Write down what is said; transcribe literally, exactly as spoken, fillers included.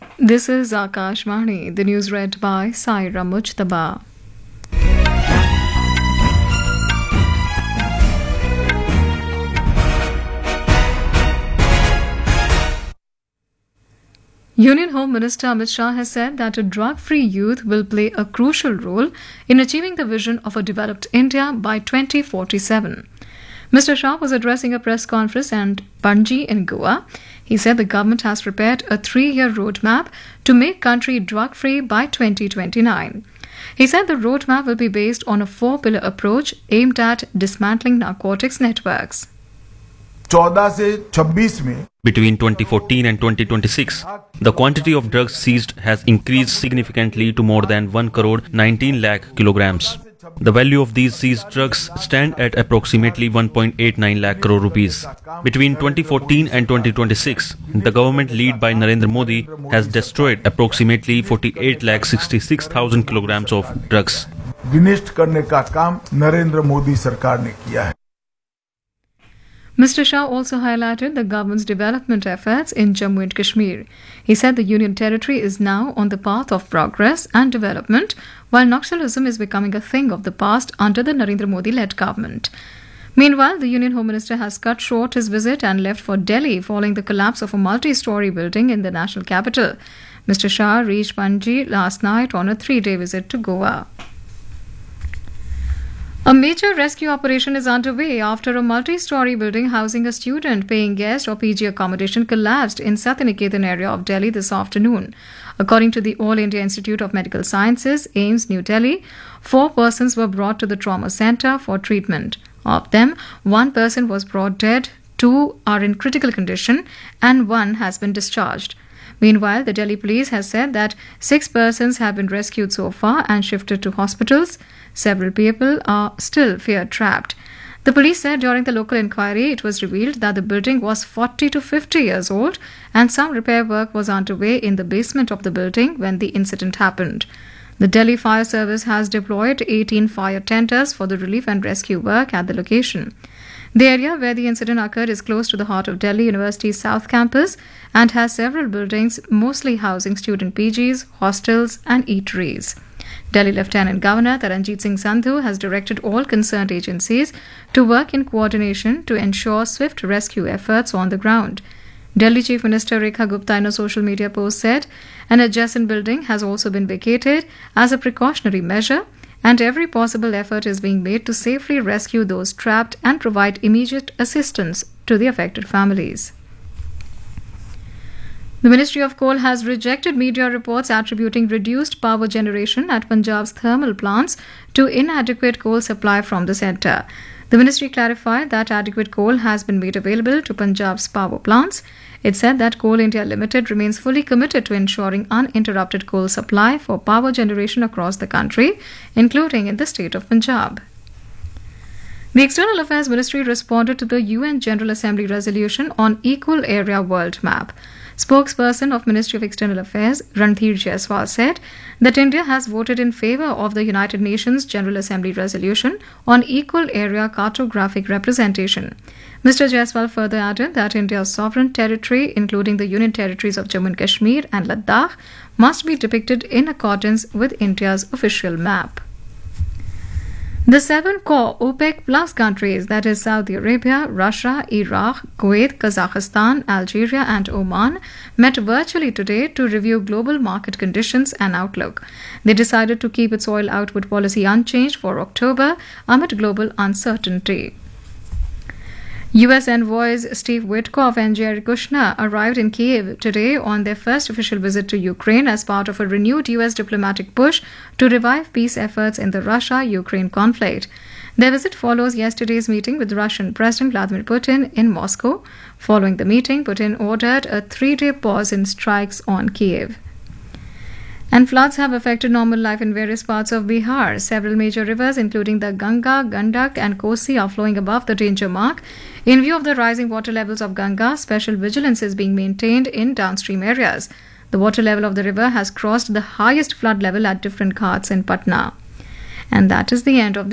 This is Akashvani, the news read by Saira Mujtaba. Union Home Minister Amit Shah has said that a drug-free youth will play a crucial role in achieving the vision of a developed India by twenty forty-seven. Mister Shah was addressing a press conference at Panji in Goa. He said the government has prepared a three-year roadmap to make country drug-free by twenty twenty-nine. He said the roadmap will be based on a four-pillar approach aimed at dismantling narcotics networks. चौदह से छब्बीस में Between twenty fourteen and twenty twenty-six, the quantity of drugs seized has increased significantly to more than one crore nineteen lakh kilograms. The value of these seized drugs stand at approximately one point eight nine lakh crore rupees. Between twenty fourteen and twenty twenty-six, the government led by Narendra Modi has destroyed approximately forty-eight lakh sixty-six thousand kilograms of drugs. विनिष्ट करने का काम नरेंद्र मोदी सरकार ने किया है. Mister Shah also highlighted the government's development efforts in Jammu and Kashmir. He said the Union Territory is now on the path of progress and development, while Naxalism is becoming a thing of the past under the Narendra Modi-led government. Meanwhile, the Union Home Minister has cut short his visit and left for Delhi following the collapse of a multi-story building in the national capital. Mister Shah reached Panji last night on a three-day visit to Goa. A major rescue operation is underway after a multi-story building housing a student paying guest or P G accommodation collapsed in Satyaniketan area of Delhi this afternoon. According to the All India Institute of Medical Sciences, AIIMS, New Delhi, four persons were brought to the trauma centre for treatment. Of them, one person was brought dead, two are in critical condition, and one has been discharged. Meanwhile, the Delhi police has said that six persons have been rescued so far and shifted to hospitals. Several people are still fear-trapped. The police said during the local inquiry it was revealed that the building was forty to fifty years old and some repair work was underway in the basement of the building when the incident happened. The Delhi Fire Service has deployed eighteen fire tenders for the relief and rescue work at the location. The area where the incident occurred is close to the heart of Delhi University's South Campus and has several buildings, mostly housing student P Gs, hostels and eateries. Delhi Lieutenant Governor Taranjeet Singh Sandhu has directed all concerned agencies to work in coordination to ensure swift rescue efforts on the ground. Delhi Chief Minister Rekha Gupta in a social media post said an adjacent building has also been vacated as a precautionary measure, and every possible effort is being made to safely rescue those trapped and provide immediate assistance to the affected families. The Ministry of Coal has rejected media reports attributing reduced power generation at Punjab's thermal plants to inadequate coal supply from the centre. The ministry clarified that adequate coal has been made available to Punjab's power plants. It said that Coal India Limited remains fully committed to ensuring uninterrupted coal supply for power generation across the country, including in the state of Punjab. The External Affairs Ministry responded to the U N General Assembly resolution on Equal Area World Map. Spokesperson of Ministry of External Affairs, Ranveer Jaiswal, said that India has voted in favour of the United Nations General Assembly resolution on equal area cartographic representation. Mister Jaiswal further added that India's sovereign territory, including the Union territories of Jammu and Kashmir and Ladakh, must be depicted in accordance with India's official map. The seven core OPEC plus countries, that is Saudi Arabia, Russia, Iraq, Kuwait, Kazakhstan, Algeria and Oman, met virtually today to review global market conditions and outlook. They decided to keep its oil output policy unchanged for October amid global uncertainty. U S envoys Steve Witkoff and Jared Kushner arrived in Kiev today on their first official visit to Ukraine as part of a renewed U S diplomatic push to revive peace efforts in the Russia-Ukraine conflict. Their visit follows yesterday's meeting with Russian President Vladimir Putin in Moscow. Following the meeting, Putin ordered a three-day pause in strikes on Kiev. And floods have affected normal life in various parts of Bihar. Several major rivers, including the Ganga, Gandak and Kosi, are flowing above the danger mark. In view of the rising water levels of Ganga, special vigilance is being maintained in downstream areas. The water level of the river has crossed the highest flood level at different ghats in Patna. And that is the end of the